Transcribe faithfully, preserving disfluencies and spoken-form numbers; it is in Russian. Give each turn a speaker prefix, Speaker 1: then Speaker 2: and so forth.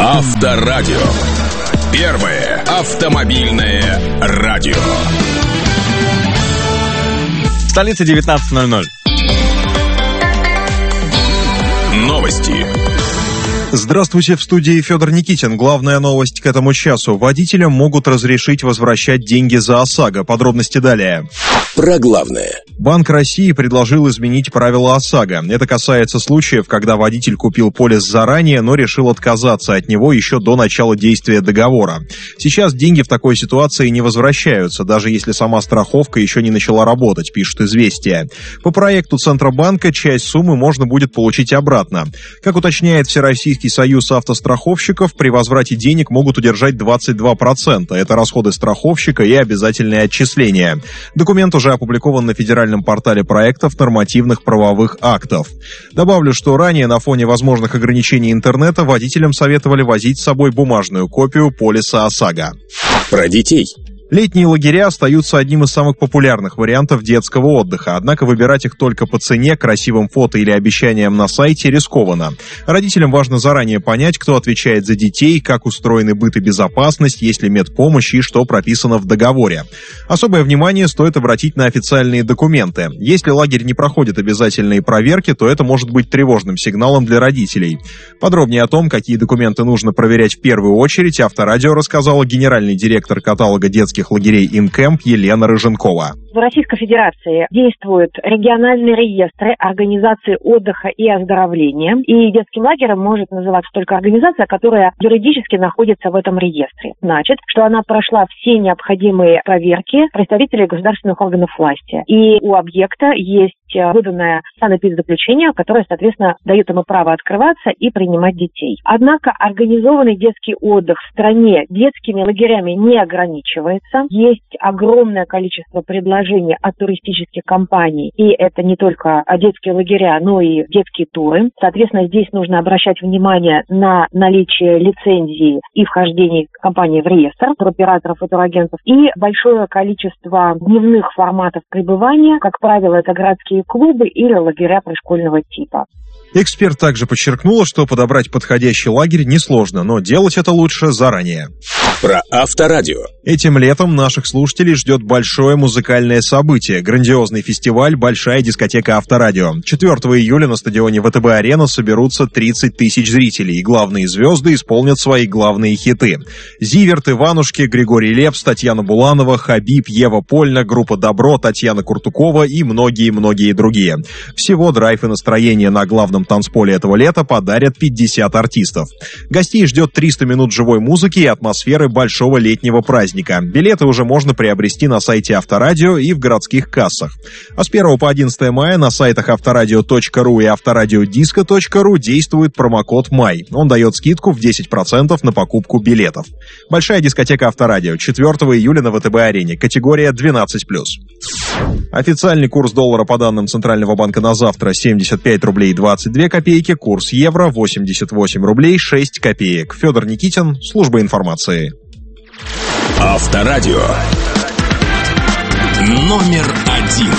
Speaker 1: Авторадио. Первое автомобильное радио.
Speaker 2: Столица девятнадцать ноль ноль.
Speaker 1: Новости.
Speaker 3: Здравствуйте, в студии Федор Никитин. Главная новость к этому часу. Водителям могут разрешить возвращать деньги за ОСАГО. Подробности далее.
Speaker 1: Про главное.
Speaker 3: Банк России предложил изменить правила ОСАГО. Это касается случаев, когда водитель купил полис заранее, но решил отказаться от него еще до начала действия договора. Сейчас деньги в такой ситуации не возвращаются, даже если сама страховка еще не начала работать, пишет «Известия». По проекту Центробанка часть суммы можно будет получить обратно. Как уточняет Всероссийский союз автостраховщиков, при возврате денег могут удержать двадцать два процента. Это расходы страховщика и обязательные отчисления. Документ уже опубликован на федеральном портале проектов нормативных правовых актов. Добавлю, что ранее на фоне возможных ограничений интернета водителям советовали возить с собой бумажную копию полиса ОСАГО.
Speaker 1: Про детей.
Speaker 3: Летние лагеря остаются одним из самых популярных вариантов детского отдыха, однако выбирать их только по цене, красивым фото или обещаниям на сайте рискованно. Родителям важно заранее понять, кто отвечает за детей, как устроены быт и безопасность, есть ли медпомощь и что прописано в договоре. Особое внимание стоит обратить на официальные документы. Если лагерь не проходит обязательные проверки, то это может быть тревожным сигналом для родителей. Подробнее о том, какие документы нужно проверять в первую очередь, Авторадио рассказала генеральный директор каталога детских лагерей «Инкэмп» Елена Рыженкова.
Speaker 4: В Российской Федерации действуют региональные реестры организации отдыха и оздоровления. И детским лагерем может называться только организация, которая юридически находится в этом реестре. Значит, что она прошла все необходимые проверки представителей государственных органов власти. И у объекта есть выданное санэпидзаключение, которое, соответственно, дает ему право открываться и принимать детей. Однако организованный детский отдых в стране детскими лагерями не ограничивается. Есть огромное количество предложений от туристических компаний. И это не только детские лагеря, но и детские туры. Соответственно, здесь нужно обращать внимание на наличие лицензии и вхождения компании в реестр туроператоров и турагентов. И большое количество дневных форматов пребывания. Как правило, это городские клубы или лагеря пришкольного типа.
Speaker 3: Эксперт также подчеркнула, что подобрать подходящий лагерь несложно, но делать это лучше заранее.
Speaker 1: Про Авторадио.
Speaker 3: Этим летом наших слушателей ждет большое музыкальное событие – грандиозный фестиваль «Большая дискотека Авторадио». четвёртого июля на стадионе ВТБ-арена соберутся тридцать тысяч зрителей, и главные звезды исполнят свои главные хиты. Зиверт, Иванушки, Григорий Лепс, Татьяна Буланова, Хабиб, Ева Польна, группа «Добро», Татьяна Куртукова и многие-многие другие. Всего драйв и настроение на главном танцполе этого лета подарят пятьдесят артистов. Гостей ждет триста минут живой музыки и атмосферы большого летнего праздника. Билеты уже можно приобрести на сайте Авторадио и в городских кассах. А с первого по одиннадцатое мая на сайтах авторадио точка ру и авторадиодиско точка ру действует промокод «Май». Он дает скидку в десять процентов на покупку билетов. Большая дискотека Авторадио. четвёртого июля на ВТБ-арене. Категория двенадцать плюс. Официальный курс доллара по данным Центрального банка на завтра семьдесят пять рублей двадцать две копейки, курс евро восемьдесят восемь рублей шесть копеек. Федор Никитин, служба информации.
Speaker 1: Авторадио. Номер один.